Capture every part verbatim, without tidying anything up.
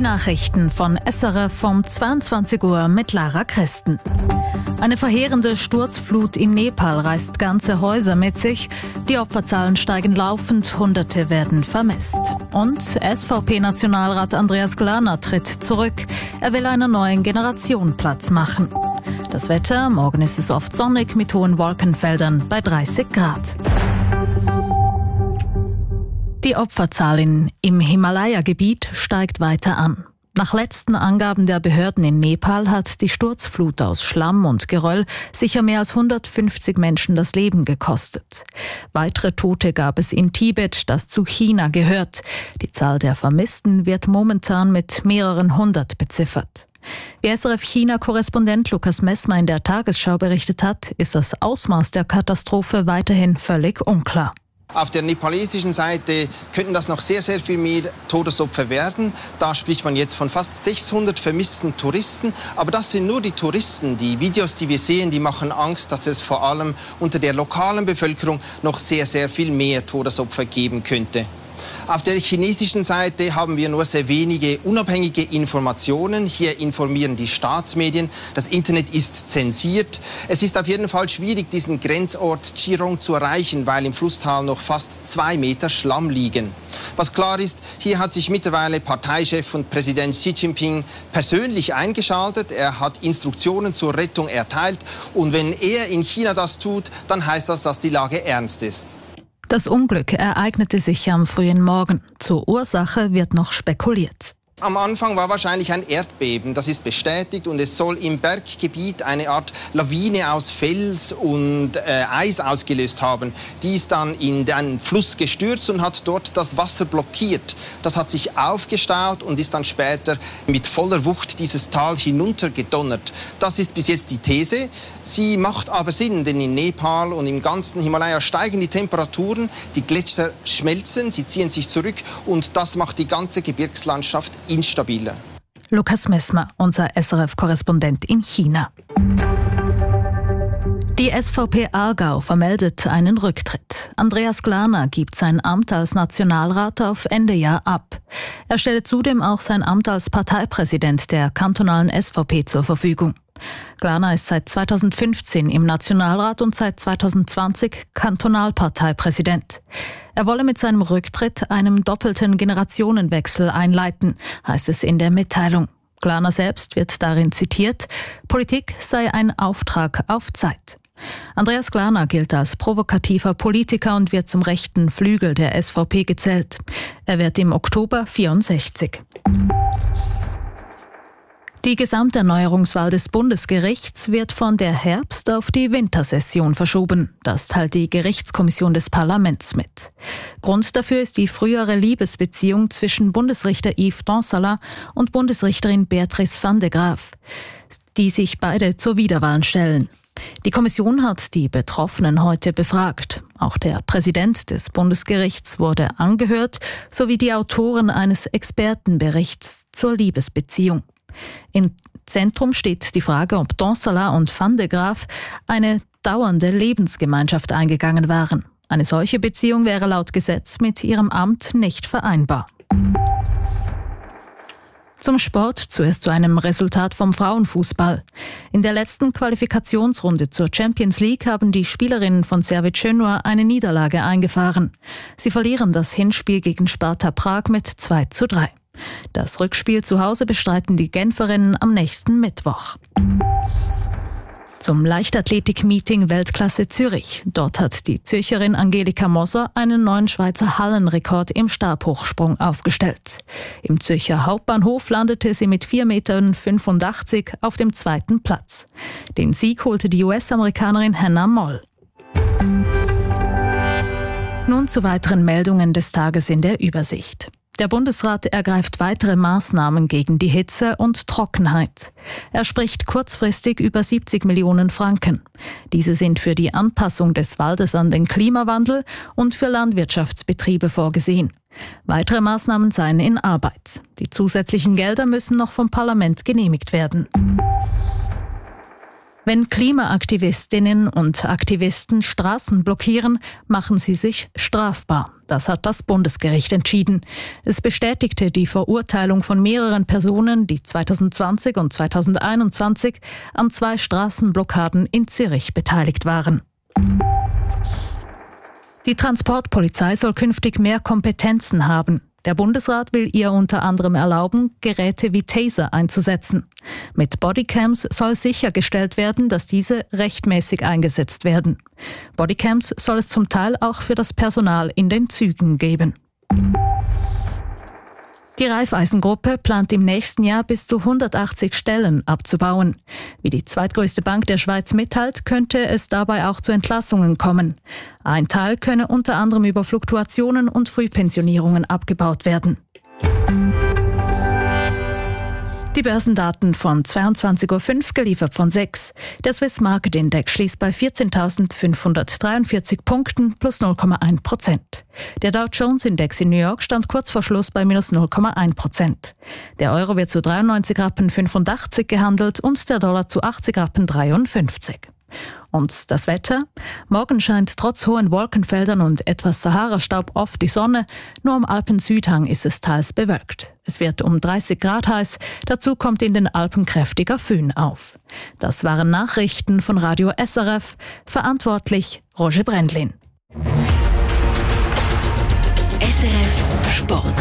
Nachrichten von S R F um zweiundzwanzig Uhr mit Lara Christen. Eine verheerende Sturzflut in Nepal reißt ganze Häuser mit sich. Die Opferzahlen steigen laufend, Hunderte werden vermisst. Und S V P-Nationalrat Andreas Glana tritt zurück. Er will einer neuen Generation Platz machen. Das Wetter, morgen ist es oft sonnig mit hohen Wolkenfeldern bei dreißig Grad. Die Opferzahl in, im Himalaya-Gebiet steigt weiter an. Nach letzten Angaben der Behörden in Nepal hat die Sturzflut aus Schlamm und Geröll sicher mehr als hundertfünfzig Menschen das Leben gekostet. Weitere Tote gab es in Tibet, das zu China gehört. Die Zahl der Vermissten wird momentan mit mehreren hundert beziffert. Wie S R F-China-Korrespondent Lukas Messmer in der Tagesschau berichtet hat, ist das Ausmaß der Katastrophe weiterhin völlig unklar. Auf der nepalesischen Seite könnten das noch sehr, sehr viel mehr Todesopfer werden. Da spricht man jetzt von fast sechshundert vermissten Touristen. Aber das sind nur die Touristen. Die Videos, die wir sehen, die machen Angst, dass es vor allem unter der lokalen Bevölkerung noch sehr, sehr viel mehr Todesopfer geben könnte. Auf der chinesischen Seite haben wir nur sehr wenige unabhängige Informationen. Hier informieren die Staatsmedien. Das Internet ist zensiert. Es ist auf jeden Fall schwierig, diesen Grenzort Chirong zu erreichen, weil im Flusstal noch fast zwei Meter Schlamm liegen. Was klar ist, hier hat sich mittlerweile Parteichef und Präsident Xi Jinping persönlich eingeschaltet. Er hat Instruktionen zur Rettung erteilt. Und wenn er in China das tut, dann heißt das, dass die Lage ernst ist. Das Unglück ereignete sich am frühen Morgen. Zur Ursache wird noch spekuliert. Am Anfang war wahrscheinlich ein Erdbeben, das ist bestätigt, und es soll im Berggebiet eine Art Lawine aus Fels und äh, Eis ausgelöst haben. Die ist dann in den Fluss gestürzt und hat dort das Wasser blockiert. Das hat sich aufgestaut und ist dann später mit voller Wucht dieses Tal hinuntergedonnert. Das ist bis jetzt die These. Sie macht aber Sinn, denn in Nepal und im ganzen Himalaya steigen die Temperaturen, die Gletscher schmelzen, sie ziehen sich zurück und das macht die ganze Gebirgslandschaft instabiler. Lukas Messmer, unser S R F-Korrespondent in China. Die S V P Aargau vermeldet einen Rücktritt. Andreas Glana gibt sein Amt als Nationalrat auf Ende Jahr ab. Er stellt zudem auch sein Amt als Parteipräsident der kantonalen S V P zur Verfügung. Glana ist seit zweitausendfünfzehn im Nationalrat und seit zweitausendzwanzig Kantonalparteipräsident. Er wolle mit seinem Rücktritt einem doppelten Generationenwechsel einleiten, heißt es in der Mitteilung. Glana selbst wird darin zitiert: Politik sei ein Auftrag auf Zeit. Andreas Glana gilt als provokativer Politiker und wird zum rechten Flügel der S V P gezählt. Er wird im Oktober vierundsechzig. Die Gesamterneuerungswahl des Bundesgerichts wird von der Herbst- auf die Wintersession verschoben. Das teilt die Gerichtskommission des Parlaments mit. Grund dafür ist die frühere Liebesbeziehung zwischen Bundesrichter Yves Donsala und Bundesrichterin Beatrice van de Graaf, die sich beide zur Wiederwahl stellen. Die Kommission hat die Betroffenen heute befragt. Auch der Präsident des Bundesgerichts wurde angehört, sowie die Autoren eines Expertenberichts zur Liebesbeziehung. Im Zentrum steht die Frage, ob Donsala und van de Graaf eine dauernde Lebensgemeinschaft eingegangen waren. Eine solche Beziehung wäre laut Gesetz mit ihrem Amt nicht vereinbar. Zum Sport, zuerst zu einem Resultat vom Frauenfußball. In der letzten Qualifikationsrunde zur Champions League haben die Spielerinnen von Servet-Schönur eine Niederlage eingefahren. Sie verlieren das Hinspiel gegen Sparta Prag mit zwei zu drei. Das Rückspiel zu Hause bestreiten die Genferinnen am nächsten Mittwoch. Zum Leichtathletik-Meeting Weltklasse Zürich. Dort hat die Zürcherin Angelika Moser einen neuen Schweizer Hallenrekord im Stabhochsprung aufgestellt. Im Zürcher Hauptbahnhof landete sie mit vier Komma fünfundachtzig Metern auf dem zweiten Platz. Den Sieg holte die U S-Amerikanerin Hannah Moll. Nun zu weiteren Meldungen des Tages in der Übersicht. Der Bundesrat ergreift weitere Maßnahmen gegen die Hitze und Trockenheit. Er spricht kurzfristig über siebzig Millionen Franken. Diese sind für die Anpassung des Waldes an den Klimawandel und für Landwirtschaftsbetriebe vorgesehen. Weitere Maßnahmen seien in Arbeit. Die zusätzlichen Gelder müssen noch vom Parlament genehmigt werden. Wenn Klimaaktivistinnen und Aktivisten Straßen blockieren, machen sie sich strafbar. Das hat das Bundesgericht entschieden. Es bestätigte die Verurteilung von mehreren Personen, die zweitausendzwanzig und zweitausendeinundzwanzig an zwei Straßenblockaden in Zürich beteiligt waren. Die Transportpolizei soll künftig mehr Kompetenzen haben. Der Bundesrat will ihr unter anderem erlauben, Geräte wie Taser einzusetzen. Mit Bodycams soll sichergestellt werden, dass diese rechtmäßig eingesetzt werden. Bodycams soll es zum Teil auch für das Personal in den Zügen geben. Die Raiffeisen-Gruppe plant im nächsten Jahr bis zu hundertachtzig Stellen abzubauen. Wie die zweitgrößte Bank der Schweiz mitteilt, könnte es dabei auch zu Entlassungen kommen. Ein Teil könne unter anderem über Fluktuationen und Frühpensionierungen abgebaut werden. Die Börsendaten von zweiundzwanzig Uhr fünf, geliefert von sechs. Der Swiss Market Index schließt bei vierzehntausendfünfhundertdreiundvierzig Punkten plus null Komma eins Prozent. Der Dow Jones Index in New York stand kurz vor Schluss bei minus null Komma eins Prozent. Der Euro wird zu dreiundneunzig Rappen fünfundachtzig gehandelt und der Dollar zu achtzig Rappen dreiundfünfzig. Und das Wetter? Morgen scheint trotz hohen Wolkenfeldern und etwas Sahara-Staub oft die Sonne. Nur am Alpensüdhang ist es teils bewölkt. Es wird um dreißig Grad heiß. Dazu kommt in den Alpen kräftiger Föhn auf. Das waren Nachrichten von Radio S R F. Verantwortlich Roger Brendlin. S R F Sport.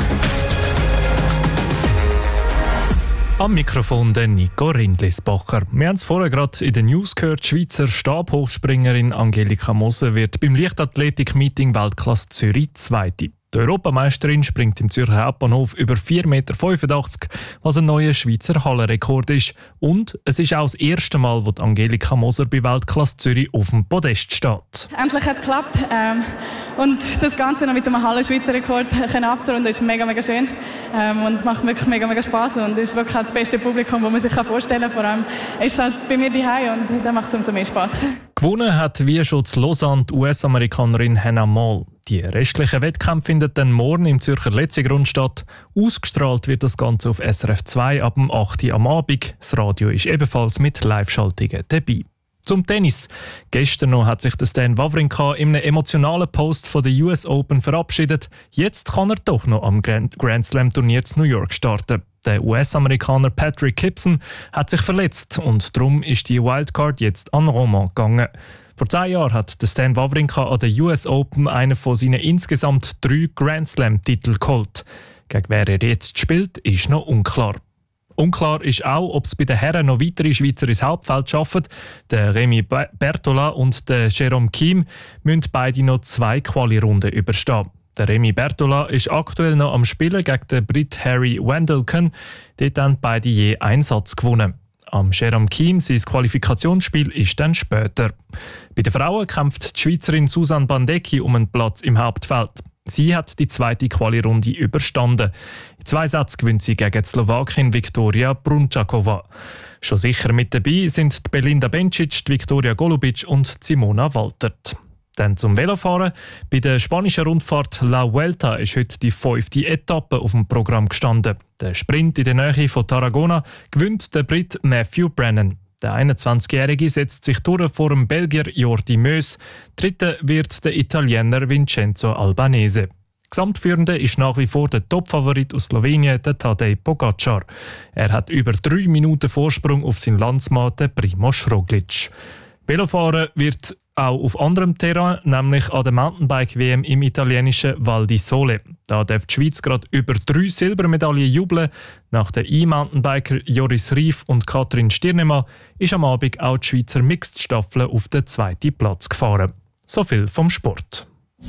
Am Mikrofon der Nico Rindlisbacher. Wir haben es vorher gerade in den News gehört, die Schweizer Stabhochspringerin Angelika Moser wird beim Leichtathletik-Meeting Weltklasse Zürich Zweite. Die Europameisterin springt im Zürcher Hauptbahnhof über vier Komma fünfundachtzig Meter, was ein neuer Schweizer Hallenrekord ist. Und es ist auch das erste Mal, wo Angelika Moser bei Weltklasse Zürich auf dem Podest steht. Endlich hat es geklappt. Ähm, und das Ganze noch mit einem Hallen-Schweizer Rekord abzurunden, ist mega, mega schön. Ähm, und macht wirklich mega, mega Spass. Und ist wirklich das beste Publikum, das man sich vorstellen kann. Vor allem ist es halt bei mir daheim und da macht es umso mehr Spass. Gewonnen hat wie schon zu Lausanne die U S-Amerikanerin Hannah Moll. Die restlichen Wettkämpfe finden dann morgen im Zürcher Letzigrund statt. Ausgestrahlt wird das Ganze auf S R F zwei ab dem acht Uhr am Abend. Das Radio ist ebenfalls mit Live-Schaltungen dabei. Zum Tennis. Gestern noch hat sich der Stan Wawrinka in einem emotionalen Post von der U S Open verabschiedet. Jetzt kann er doch noch am Grand Slam Turnier zu New York starten. Der U S-Amerikaner Patrick Gibson hat sich verletzt und darum ist die Wildcard jetzt an Roman gegangen. Vor zehn Jahren hat der Stan Wawrinka an der U S Open einen von seinen insgesamt drei Grand Slam-Titeln geholt. Gegen wer er jetzt spielt, ist noch unklar. Unklar ist auch, ob es bei den Herren noch weitere Schweizer ins Hauptfeld schaffen. Der Remy Bertola und der Jérôme Kim müssen beide noch zwei Quali-Runden überstehen. Der Remy Bertola ist aktuell noch am Spielen gegen den Brit Harry Wendelken. Dort haben beide je einen Satz gewonnen. Am Jérôme Kim sein Qualifikationsspiel ist dann später. Bei den Frauen kämpft die Schweizerin Susanne Bandecki um einen Platz im Hauptfeld. Sie hat die zweite Quali-Runde überstanden. In zwei Sätzen gewinnt sie gegen die Slowakin Viktoria Brunčáková. Schon sicher mit dabei sind die Belinda Bencic, die Viktoria Golubic und Simona Waltert. Dann zum Velofahren. Bei der spanischen Rundfahrt La Vuelta ist heute die fünfte Etappe auf dem Programm gestanden. Der Sprint in der Nähe von Tarragona gewinnt der Brit Matthew Brennan. Der einundzwanzigjährige setzt sich durch vor dem Belgier Jordi Meus. Dritter wird der Italiener Vincenzo Albanese. Gesamtführender ist nach wie vor der Topfavorit aus Slowenien, der Tadej Pogačar. Er hat über drei Minuten Vorsprung auf seinen Landsmann, den Primož Roglič. Velofahren wird auch auf anderem Terrain, nämlich an der Mountainbike-W M im italienischen Val di Sole. Da darf die Schweiz gerade über drei Silbermedaillen jubeln. Nach den E-Mountainbiker Joris Rief und Katrin Stirnemann ist am Abend auch die Schweizer Mixed-Staffel auf den zweiten Platz gefahren. So viel vom Sport.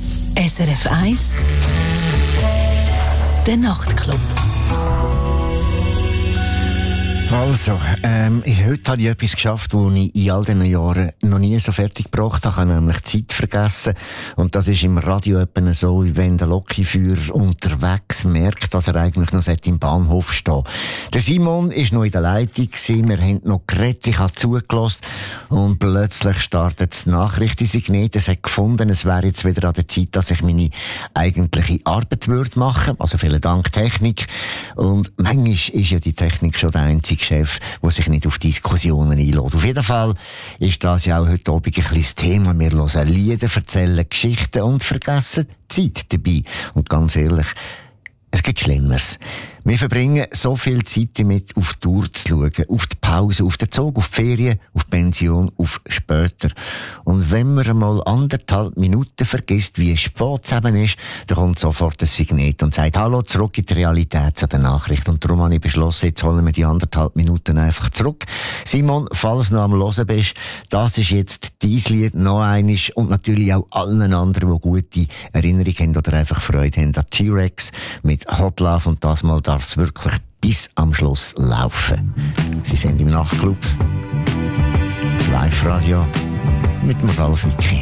S R F eins Der Nachtclub. Also, ähm, heute habe ich etwas geschafft, das ich in all diesen Jahren noch nie so fertig gebracht habe. Ich habe nämlich Zeit vergessen. Und das ist im Radio etwa so, wie wenn der Lokführer unterwegs merkt, dass er eigentlich noch im Bahnhof stehen. Der Simon war noch in der Leitung, wir haben noch geredet, ich habe zugelassen und plötzlich startet das Nachrichtensignal. Es hat gefunden, es wäre jetzt wieder an der Zeit, dass ich meine eigentliche Arbeit würde machen. Also vielen Dank, Technik. Und manchmal ist ja die Technik schon der einzige Chef, der sich nicht auf Diskussionen einlädt. Auf jeden Fall ist das ja auch heute Abend ein bisschen das Thema. Wir hören Lieder, erzählen Geschichten und vergessen die Zeit dabei. Und ganz ehrlich, es gibt Schlimmeres. Wir verbringen so viel Zeit damit, auf die Uhr zu schauen, auf die Pause, auf den Zug, auf die Ferien, auf die Pension, auf später. Und wenn man einmal anderthalb Minuten vergisst, wie spät es eben ist, dann kommt sofort ein Signet und sagt, hallo, zurück in die Realität zu der Nachricht. Und darum habe ich beschlossen, jetzt holen wir die anderthalb Minuten einfach zurück. Simon, falls du noch am Hören bist, das ist jetzt dein Lied, noch eines, und natürlich auch allen anderen, die gute Erinnerungen haben oder einfach Freude haben an T-Rex mit Hot Love, und das mal darf es wirklich bis am Schluss laufen. Sie sind im Nachtclub. Live-Radio mit dem Ralf Wicki.